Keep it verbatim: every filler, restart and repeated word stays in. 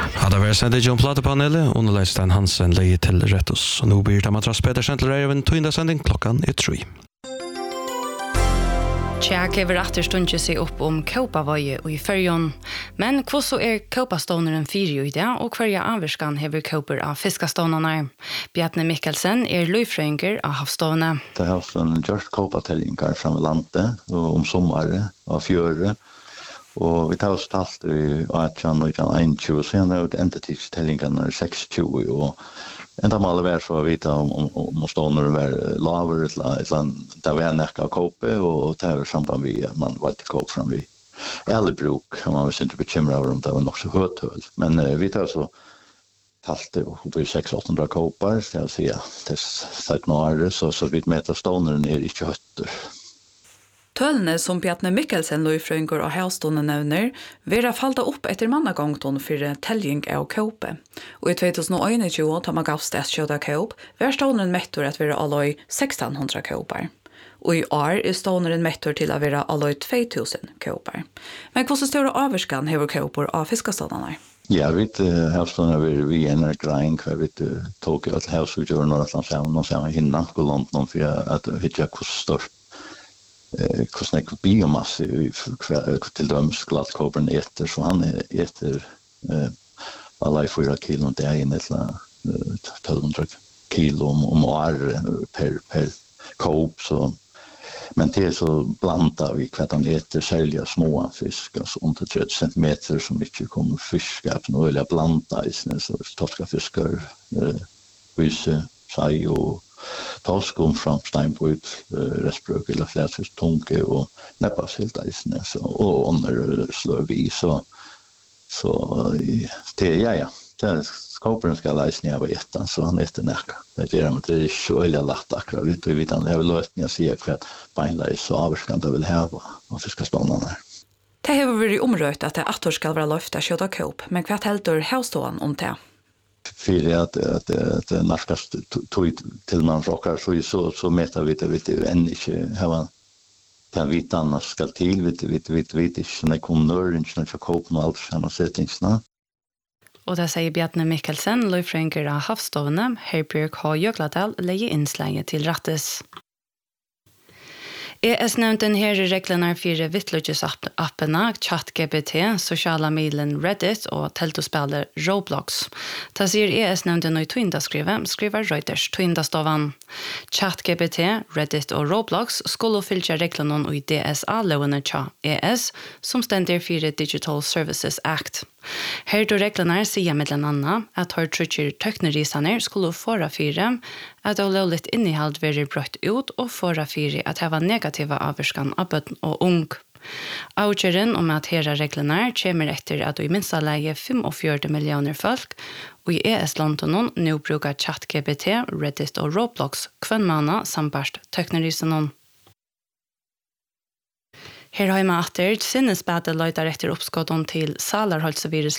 Ja, det var sendt John Platepanelet, under Leistein Hansen leie til Rettos. Og nå blir det Matras Pedersen til Reiven, tøynda sending klokkan er tre. Tjekk er etter stundet seg opp om Kaupavøye og i Førjon. Men hva så er Kaupaståneren fire i det, og hver avvarskan hever Kauper av fiskastånerne? Bjarne Mikkelsen er løyfrøynger av havstående. Det har en gjort Kaupatellingar fra landet, om sommaren og fjøret. Og vi tar oss talt i atten og tjue, så er det entitidstellingene seksogtjue, og enda målet var så å vite om, om, om stående var lavere, eller det var nekka av kåpe, og det var samband vi, man var til kåpe fram vi. Eller bruk, og man var ikke bekymret over om det var nok så høytøl. Men uh, vi tar så talt det, og det er seks til åtte hundre kåper, det vil si, til sytten år, så, så vi meter stående er ikke høytter. Tølene som Bjarne Mikkelsen løyfrøyngur og havstående nevner, vera falda opp etter mannagongton for telling av kåpe. Og i tjuetusen og tjue, da man gav stedskjøda kåp, var ståneren mettor at vera alløy sexton hundre kåpar. Og i år er ståneren mettor til å vera alløy två tusen kåpar. Men hvordan større avvarskan hever kåpor av fiskastånerne? Ja, vi vet, havstånerne vi, vi er en grein, hva vi tog at havsutgjøren og at han sa noen sa hinna på London for at vi ikke er størst. Eh, hvordan er biomasse til døms glattkåperen etter, så han etter eh, alle i fyra kilo det er inn til tolv hundre kilo om, om år per, per kåp, så men det er så blanda vi hva han eter særlig små fisk, altså under tretti centimeter som ikke kommer fisk, nå vil jeg blanda i sånne, så torska fiskar, eh, vise, sei og torsk om fram steinbrut, restbruk eller flätfisk, tunke og neppasilt eisene, og under sløv i, så, så det er ja, ja. Skåperen skal eisene av etan, så han etter nekka. Det er det er ikke så veldig lagt akkurat, vet du, vet han, jeg vil løtning å si hva beinleis og avvarskant jeg vil heva og fiskaståndene. Det har vært omrøyt at det atter skal være løft av kjøtt og kåp, men hva heldur havstående om det? För att att att narskast tog till man rockar så så så metar vi det vet du än inte har kan vi annars ska till vet du vet vet vet inte när kommer inte när jag köper allt såna settingsna. Og det sier Bjarne Mikkelsen, løyfrøynger av havstående, Herbjørg H. Jøgladal, leie innslaget til rattes. E S-nevnten her i reglene for vittløgjesappene, ChatGPT, sosiale medien Reddit og teltospiller Roblox. Da sier E S-nevnten i Twindaskrivet, skriver Reuters Twindastovan. ChatGPT, Reddit og Roblox skulle fylle reglene i D S A-lovene til E S, som stender for Digital Services Act. Her då reglene sier mellom annet at har trutcher tøknerisene skulle fåra fire at det lovligt innehald være brøtt ut og fåra fire at det var negative avvarskan av bøtten og ung. Avgjøren om at her reglene kommer etter at i minsta leie fyrtifem millioner folk, og i E S-Londonen nå bruker ChatGPT, Reddit og Roblox kvønnmanna sambart tøknerisene. Her har jeg med atter sinnesbædet løyder etter oppskåden til salarholdsvirus